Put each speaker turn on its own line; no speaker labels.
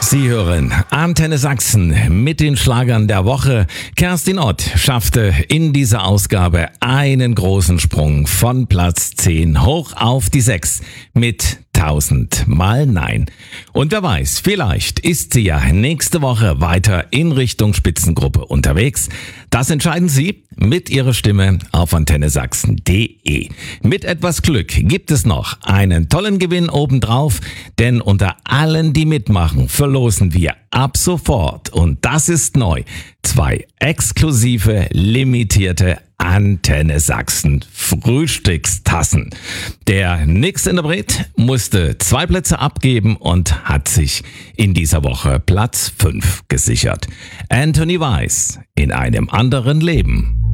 Sie hören Antenne Sachsen mit den Schlagern der Woche. Kerstin Ott schaffte in dieser Ausgabe einen großen Sprung von Platz 10 hoch auf die 6 mit 1000 Mal Nein. Und wer weiß, vielleicht ist sie ja nächste Woche weiter in Richtung Spitzengruppe unterwegs. Das entscheiden Sie mit Ihrer Stimme auf antennesachsen.de. Mit etwas Glück gibt es noch einen tollen Gewinn obendrauf, denn unter allen, die mitmachen, verlosen wir ab sofort, und das ist neu, 2 exklusive, limitierte Antenne Sachsen Frühstückstassen. Der Nix-Interpret musste 2 Plätze abgeben und hat sich in dieser Woche Platz 5 gesichert. Anthony Weiss, in einem anderen Leben.